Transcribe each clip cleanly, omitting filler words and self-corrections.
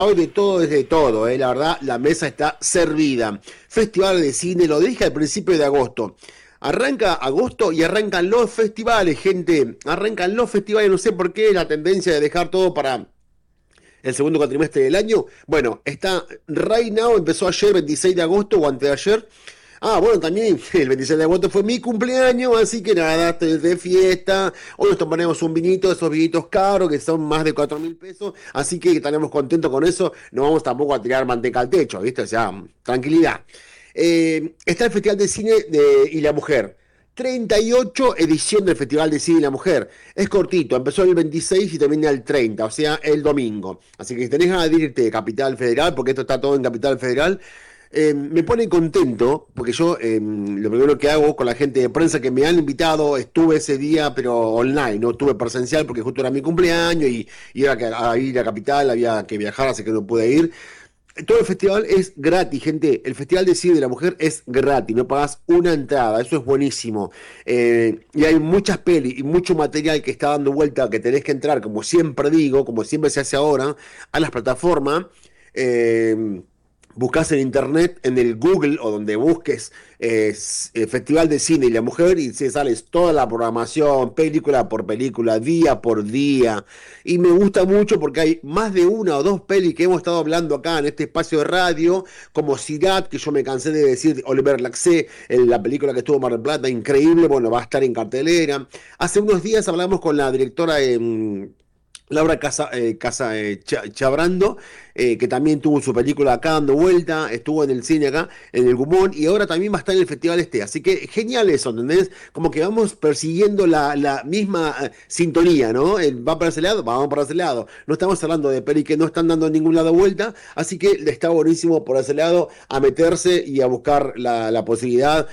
Hoy de todo es de todo, la verdad, la mesa está servida. Festival de cine, lo dije al principio de agosto. Arranca agosto y arrancan los festivales, gente. Arrancan los festivales, no sé por qué la tendencia de dejar todo para el segundo cuatrimestre del año. Bueno, está right now, empezó ayer, 26 de agosto o antes de ayer. Ah, bueno, también el 26 de agosto fue mi cumpleaños, así que nada, estoy de fiesta. Hoy nos tomaremos un vinito, esos vinitos caros que son más de 4.000 pesos, así que estaremos contentos con eso. No vamos tampoco a tirar manteca al techo, ¿viste? O sea, tranquilidad. Está el Festival de Cine y la Mujer. 38 edición del Festival de Cine y la Mujer. Es cortito, empezó el 26 y termina el 30, o sea, el domingo. Así que si tenés ganas de irte de Capital Federal, porque esto está todo en Capital Federal, me pone contento, porque yo lo primero que hago con la gente de prensa que me han invitado, estuve ese día, pero online, no estuve presencial porque justo era mi cumpleaños y iba a ir a Capital, había que viajar, así que no pude ir. Todo el festival es gratis, gente. El Festival de Cine de la Mujer es gratis, no pagas una entrada, eso es buenísimo. Y hay muchas pelis y mucho material que está dando vuelta, que tenés que entrar, como siempre digo, como siempre se hace ahora, a las plataformas. Eh, Buscas en internet, en el Google o donde busques Festival de Cine y la Mujer y se sales toda la programación, película por película, día por día. Y me gusta mucho porque hay más de una o dos pelis que hemos estado hablando acá en este espacio de radio, como Sirat, que yo me cansé de decir, Oliver Laxé, la película que estuvo en Mar del Plata, increíble, bueno, va a estar en cartelera. Hace unos días hablamos con la directora de Laura Chabrando, que también tuvo su película acá dando vuelta, estuvo en el cine acá, en el Gumón, y ahora también va a estar en el festival este. Así que genial eso, ¿entendés? Como que vamos persiguiendo la misma sintonía, ¿no? Va para ese lado, vamos para ese lado. No estamos hablando de pelis que no están dando en ningún lado vuelta, así que está buenísimo por ese lado a meterse y a buscar la posibilidad.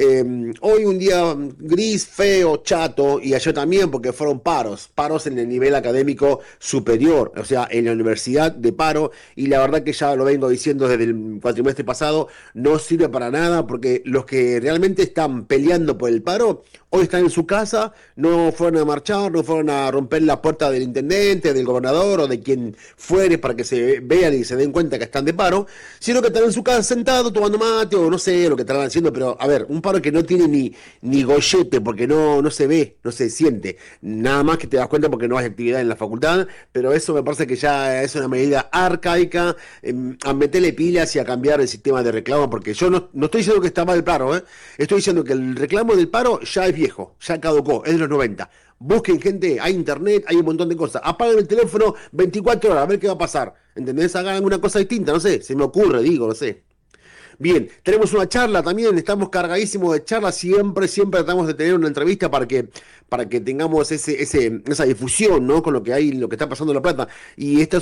Hoy un día gris, feo, chato, y ayer también porque fueron paros en el nivel académico superior, o sea, en la universidad de paro, y la verdad que ya lo vengo diciendo desde el cuatrimestre pasado, no sirve para nada porque los que realmente están peleando por el paro, hoy están en su casa, no fueron a marchar, no fueron a romper la puerta del intendente, del gobernador o de quien fuere para que se vean y se den cuenta que están de paro, sino que están en su casa sentados tomando mate o no sé lo que estarán haciendo, pero a ver, un paro que no tiene ni gollete porque no se ve, no se siente, nada más que te das cuenta porque no hay actividad en la facultad, pero eso me parece que ya es una medida arcaica, a meterle pilas y a cambiar el sistema de reclamo, porque yo no estoy diciendo que está mal el paro, estoy diciendo que el reclamo del paro ya es viejo, ya caducó, es de los 90. Busquen gente, hay internet, hay un montón de cosas. Apaguen el teléfono 24 horas, a ver qué va a pasar. ¿Entendés? Hagan alguna cosa distinta, no sé, se me ocurre, digo, no sé. Bien, tenemos una charla también, estamos cargadísimos de charlas, siempre tratamos de tener una entrevista para que tengamos esa difusión, ¿no? Con lo que hay, lo que está pasando en La Plata. Y esta es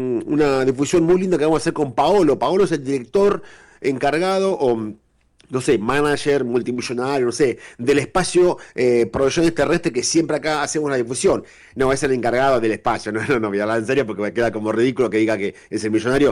una difusión muy linda que vamos a hacer con Paolo. Paolo es el director encargado o no sé, manager, multimillonario, no sé, del espacio Proyecciones Terrestres que siempre acá hacemos la difusión. No, es el encargado del espacio, no voy a hablar en serio porque me queda como ridículo que diga que es el millonario.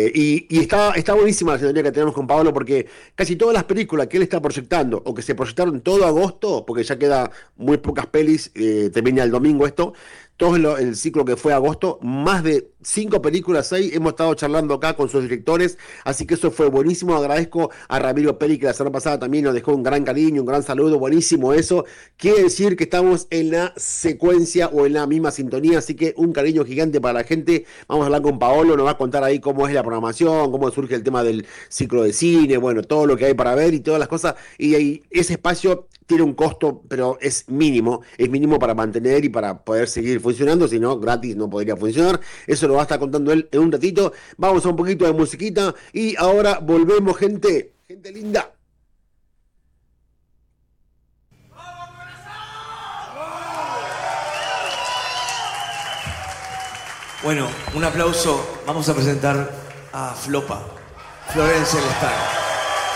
Y está buenísima la sintonía que tenemos con Pablo porque casi todas las películas que él está proyectando o que se proyectaron todo agosto, porque ya queda muy pocas pelis, termina el domingo esto, todo el ciclo que fue agosto, más de 5 películas, 6, hemos estado charlando acá con sus directores, así que eso fue buenísimo. Agradezco a Ramiro Peri que la semana pasada también nos dejó un gran cariño, un gran saludo, buenísimo eso. Quiere decir que estamos en la secuencia o en la misma sintonía, así que un cariño gigante para la gente. Vamos a hablar con Paolo, nos va a contar ahí cómo es la programación, cómo surge el tema del ciclo de cine, bueno, todo lo que hay para ver y todas las cosas, y ahí, ese espacio tiene un costo, pero es mínimo para mantener y para poder seguir funcionando, si no, gratis no podría funcionar. Eso lo va a estar contando él en un ratito. Vamos a un poquito de musiquita y ahora volvemos, gente linda. Bueno, un aplauso. Vamos a presentar a Flopa, Florencia Lestar.